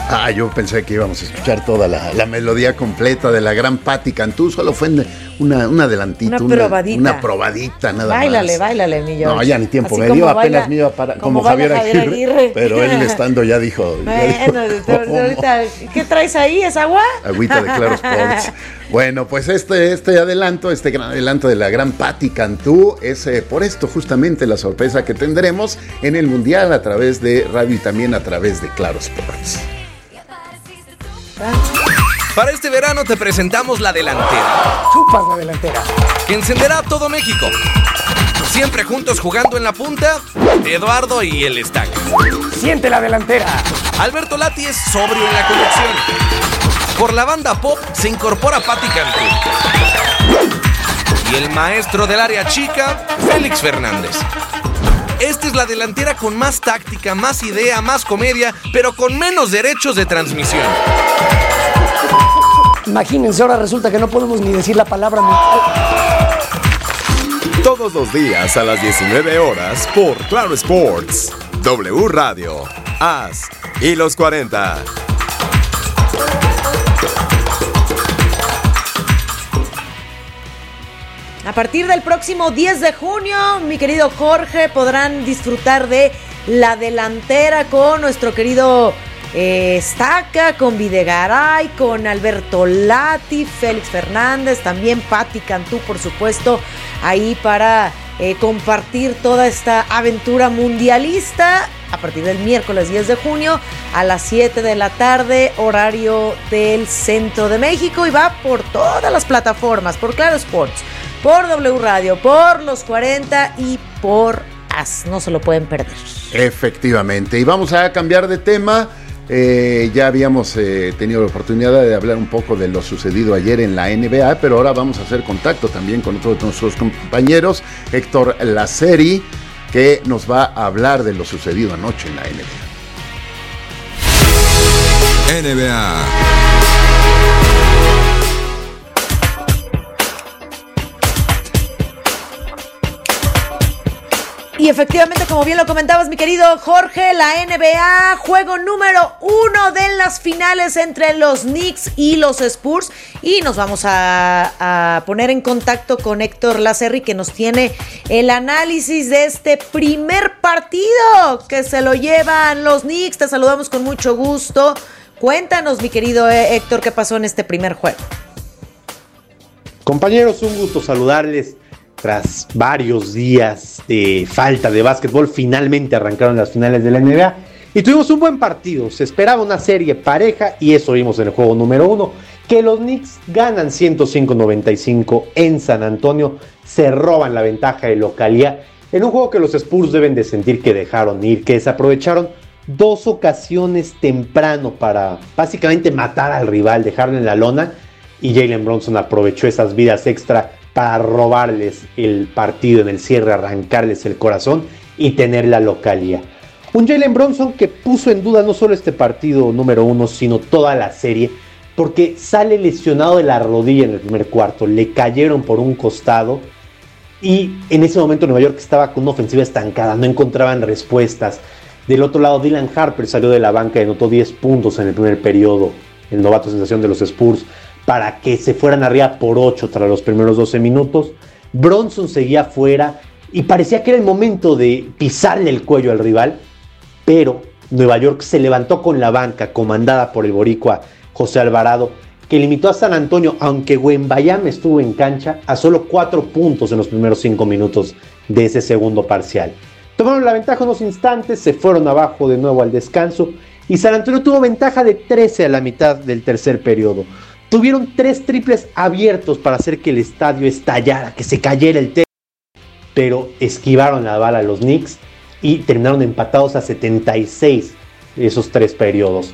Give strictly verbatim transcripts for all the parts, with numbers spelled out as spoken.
Ah, yo pensé que íbamos a escuchar toda la, la melodía completa de la gran Patti Cantú. Solo fue una, un adelantito. Una probadita. Una, una probadita, nada báilale, más. Báilale, mi George. No, ya ni tiempo Así me dio. baila, Apenas me iba para, como, como Javier, Javier Aguirre, Aguirre. Pero él estando ya dijo. Bueno, ya dijo, ahorita, ¿qué traes ahí? ¿Es agua? Agüita de Claro Sports. Bueno, pues este, este adelanto, este gran adelanto de la gran Patti Cantú es eh, por esto justamente la sorpresa que tendremos en el Mundial a través de radio y también a través de Claro Sports. Para este verano te presentamos la delantera. Chupas la delantera. Que encenderá a todo México. Siempre juntos jugando en la punta, Eduardo y el Estaca. Siente la delantera. Alberto Lati es sobrio en la conducción. Por la banda pop se incorpora Patti Cantú. Y el maestro del área chica, Félix Fernández. Esta es la delantera con más táctica, más idea, más comedia, pero con menos derechos de transmisión. Imagínense, ahora resulta que no podemos ni decir la palabra. Todos los días a las diecinueve horas por Claro Sports, W Radio, A S y los cuarenta. A partir del próximo diez de junio, mi querido Jorge, podrán disfrutar de la delantera con nuestro querido eh, Estaca, con Videgaray, con Alberto Lati, Félix Fernández, también Patti Cantú, por supuesto, ahí para eh, compartir toda esta aventura mundialista. A partir del miércoles diez de junio a las siete de la tarde, horario del centro de México, y va por todas las plataformas, por Claro Sports, por W Radio, por los cuarenta y por A S. No se lo pueden perder. Efectivamente. Y vamos a cambiar de tema. Eh, ya habíamos eh, tenido la oportunidad de hablar un poco de lo sucedido ayer en la N B A, pero ahora vamos a hacer contacto también con otro de nuestros compañeros, Héctor Laceri, que nos va a hablar de lo sucedido anoche en la N B A. N B A. Y efectivamente, como bien lo comentabas, mi querido Jorge, la N B A, juego número uno de las finales entre los Knicks y los Spurs. Y nos vamos a, a poner en contacto con Héctor Laceri, que nos tiene el análisis de este primer partido que se lo llevan los Knicks. Te saludamos con mucho gusto. Cuéntanos, mi querido Héctor, qué pasó en este primer juego. Compañeros, un gusto saludarles. Tras varios días de falta de básquetbol, finalmente arrancaron las finales de la N B A y tuvimos un buen partido. Se esperaba una serie pareja y eso vimos en el juego número uno, que los Knicks ganan ciento cinco a noventa y cinco en San Antonio, se roban la ventaja de localía en un juego que los Spurs deben de sentir que dejaron ir, que desaprovecharon dos ocasiones temprano para básicamente matar al rival, dejarlo en la lona, y Jalen Brunson aprovechó esas vidas extra para robarles el partido en el cierre, arrancarles el corazón y tener la localía. Un Jalen Brunson que puso en duda no solo este partido número uno, sino toda la serie, porque sale lesionado de la rodilla en el primer cuarto, le cayeron por un costado y en ese momento Nueva York estaba con una ofensiva estancada, no encontraban respuestas. Del otro lado, Dylan Harper salió de la banca y anotó diez puntos en el primer periodo, el novato sensación de los Spurs, para que se fueran arriba por ocho tras los primeros doce minutos. Brunson seguía fuera y parecía que era el momento de pisarle el cuello al rival, pero Nueva York se levantó con la banca, comandada por el boricua José Alvarado, que limitó a San Antonio, aunque Wembanyama estuvo en cancha, a solo cuatro puntos en los primeros cinco minutos de ese segundo parcial. Tomaron la ventaja unos instantes, se fueron abajo de nuevo al descanso, y San Antonio tuvo ventaja de trece a la mitad del tercer periodo. Tuvieron tres triples abiertos para hacer que el estadio estallara, que se cayera el techo, pero esquivaron la bala a los Knicks y terminaron empatados a setenta y seis esos tres periodos.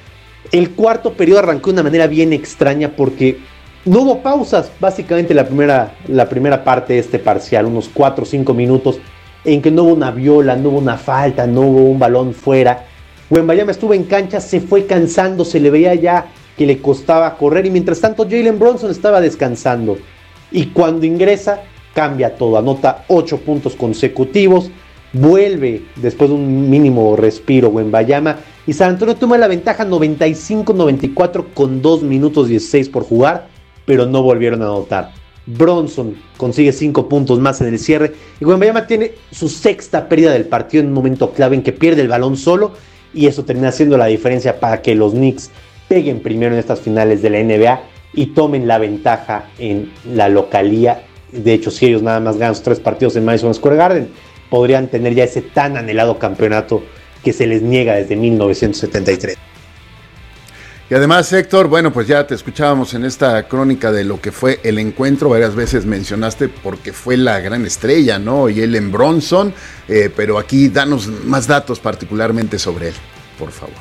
El cuarto periodo arrancó de una manera bien extraña porque no hubo pausas, básicamente la primera, la primera parte de este parcial, unos cuatro o cinco minutos en que no hubo una viola, no hubo una falta, no hubo un balón fuera. Wembanyama estuvo en cancha, se fue cansando, se le veía ya que le costaba correr, y mientras tanto Jalen Brunson estaba descansando, y cuando ingresa cambia todo, anota ocho puntos consecutivos, Vuelve después de un mínimo respiro Wembanyama y San Antonio toma la ventaja noventa y cinco noventa y cuatro con dos minutos dieciséis por jugar, pero no volvieron a anotar. Bronson consigue cinco puntos más en el cierre y Wembanyama tiene su sexta pérdida del partido en un momento clave en que pierde el balón solo, y eso termina siendo la diferencia para que los Knicks peguen primero en estas finales de la N B A y tomen la ventaja en la localía. De hecho, si ellos nada más ganan sus tres partidos en Madison Square Garden, podrían tener ya ese tan anhelado campeonato que se les niega desde mil novecientos setenta y tres. Y además, Héctor, bueno, pues ya te escuchábamos en esta crónica de lo que fue el encuentro, varias veces mencionaste porque ffue la gran estrella, ¿no? Y él en Bronson, eh, pero aquí danos más datos particularmente sobre él, por favor.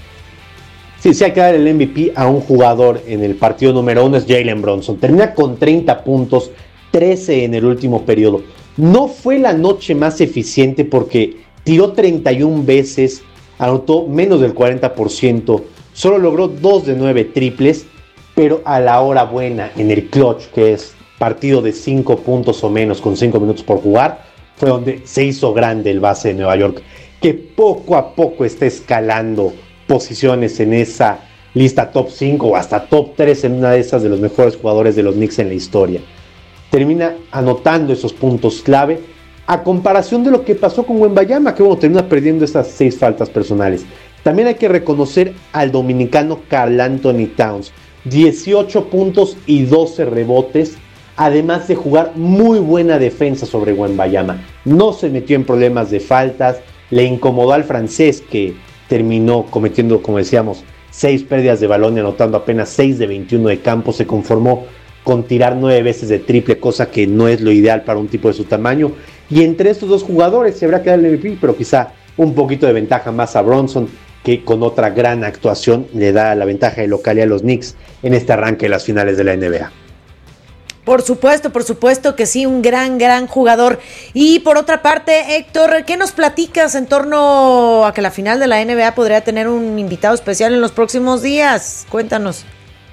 Sí, sí hay que dar el M V P a un jugador en el partido número uno, es Jalen Bronson. Termina con treinta puntos, trece en el último periodo. No fue la noche más eficiente porque tiró treinta y una veces, anotó menos del cuarenta por ciento, solo logró dos de nueve triples, pero a la hora buena, en el clutch, que es partido de cinco puntos o menos con cinco minutos por jugar, fue donde se hizo grande el base de Nueva York, que poco a poco está escalando posiciones en esa lista top cinco o hasta top tres en una de esas de los mejores jugadores de los Knicks en la historia. Termina anotando esos puntos clave, a comparación de lo que pasó con Wembanyama, que bueno, termina perdiendo esas seis faltas personales. También hay que reconocer al dominicano Karl Anthony Towns, dieciocho puntos y doce rebotes, además de jugar muy buena defensa sobre Wembanyama. No se metió en problemas de faltas, le incomodó al francés, que terminó cometiendo, como decíamos, seis pérdidas de balón y anotando apenas seis de veintiuno de campo. Se conformó con tirar nueve veces de triple, cosa que no es lo ideal para un tipo de su tamaño. Y entre estos dos jugadores se habrá que dar el M V P, pero quizá un poquito de ventaja más a Bronson, que con otra gran actuación le da la ventaja de localidad a los Knicks en este arranque de las finales de la N B A. Por supuesto, por supuesto que sí, un gran, gran jugador. Y por otra parte, Héctor, ¿qué nos platicas en torno a que la final de la N B A podría tener un invitado especial en los próximos días? Cuéntanos.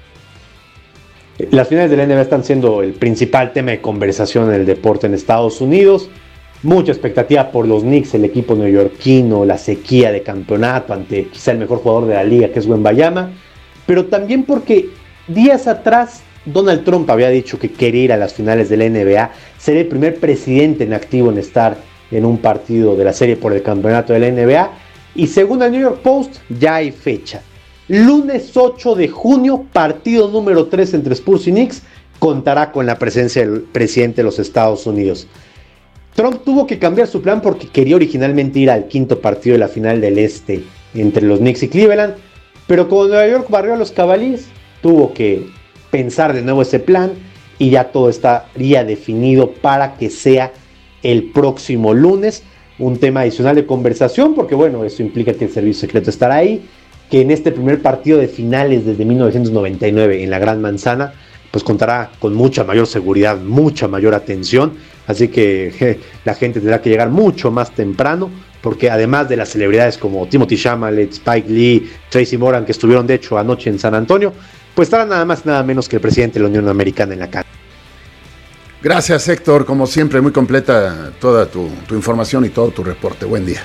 Las finales de la N B A están siendo el principal tema de conversación en el deporte en Estados Unidos. Mucha expectativa por los Knicks, el equipo neoyorquino, la sequía de campeonato ante quizá el mejor jugador de la liga, que es Wembanyama, pero también porque días atrás Donald Trump había dicho que quería ir a las finales de la N B A, ser el primer presidente en activo en estar en un partido de la serie por el campeonato de la N B A, y según el New York Post ya hay fecha. Lunes ocho de junio, partido número tres entre Spurs y Knicks, contará con la presencia del presidente de los Estados Unidos. Trump tuvo que cambiar su plan porque quería originalmente ir al quinto partido de la final del Este entre los Knicks y Cleveland, pero como Nueva York barrió a los Cavaliers, tuvo que pensar de nuevo ese plan y ya todo estaría definido para que sea el próximo lunes. Un tema adicional de conversación porque bueno, eso implica que el servicio secreto estará ahí, que en este primer partido de finales desde mil novecientos noventa y nueve en la Gran Manzana, pues contará con mucha mayor seguridad, mucha mayor atención, así que je, la gente tendrá que llegar mucho más temprano, porque además de las celebridades como Timothy Chalamet, Spike Lee, Tracy Moran, que estuvieron de hecho anoche en San Antonio, pues estará nada más nada menos que el presidente de la Unión Americana en la cancha. Gracias, Héctor, como siempre, muy completa toda tu, tu información y todo tu reporte. Buen día.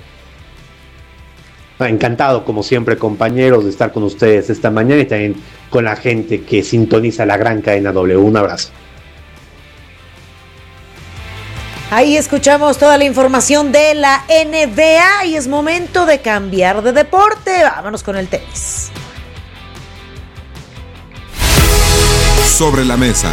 Encantado, como siempre, compañeros, de estar con ustedes esta mañana y también con la gente que sintoniza la gran cadena W. Un abrazo. Ahí escuchamos toda la información de la N B A y es momento de cambiar de deporte. Vámonos con el tenis. Sobre la mesa.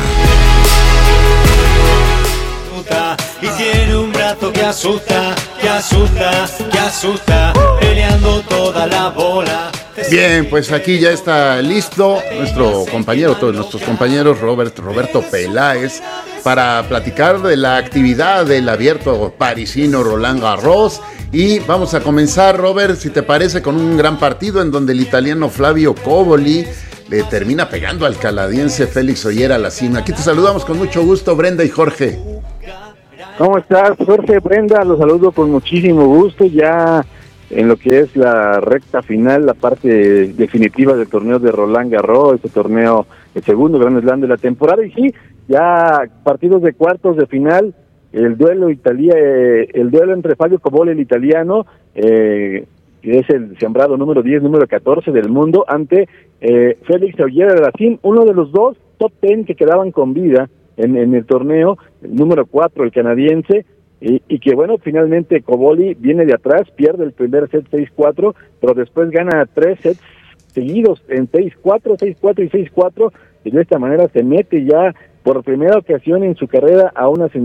Y tiene un brazo que asusta, que asusta, que asusta, peleando toda la bola. Bien, pues aquí ya está listo nuestro compañero, todos nuestros compañeros, Robert, Roberto Peláez, para platicar de la actividad del abierto parisino Roland Garros. Y vamos a comenzar, Robert, si te parece, con un gran partido en donde el italiano Flavio Cobolli le termina pegando al canadiense Félix Auger a la cima. Aquí te saludamos con mucho gusto, Brenda y Jorge. ¿Cómo estás, Jorge? Brenda, los saludo con muchísimo gusto, ya en lo que es la recta final, la parte definitiva del torneo de Roland Garros, este torneo, el segundo Grand Slam de la temporada, y sí, ya partidos de cuartos de final, el duelo Italia, eh, el duelo entre Fabio Cobolli, el italiano, eh, que es el sembrado número diez, número catorce del mundo, ante eh, Félix Auger-Aliassime, uno de los dos top ten que quedaban con vida en, en el torneo, el número cuatro, el canadiense, y, y que bueno, finalmente Cobolli viene de atrás, pierde el primer set seis cuatro, pero después gana tres sets seguidos en seis cuatro, seis cuatro y seis cuatro, y de esta manera se mete ya por primera ocasión en su carrera a una